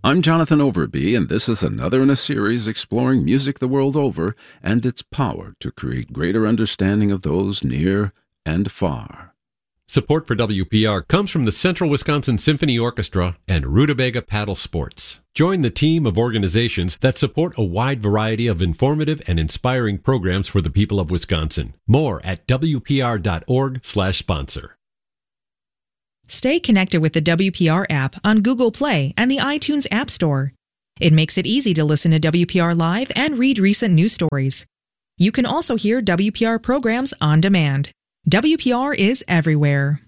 I'm Jonathan Overby, and this is another in a series exploring music the world over and its power to create greater understanding of those near and far. Support for WPR comes from the Central Wisconsin Symphony Orchestra and Rutabaga Paddle Sports. Join the team of organizations that support a wide variety of informative and inspiring programs for the people of Wisconsin. More at WPR.org/sponsor. Stay connected with the WPR app on Google Play and the iTunes App Store. It makes it easy to listen to WPR Live and read recent news stories. You can also hear WPR programs on demand. WPR is everywhere.